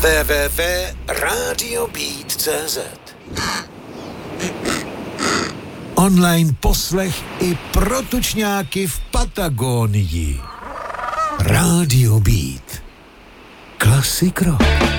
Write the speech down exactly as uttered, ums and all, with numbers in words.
w w w tečka radio beat tečka c z. Online poslech i pro tučňáky v Patagónii. Radio Beat. Klasik rock.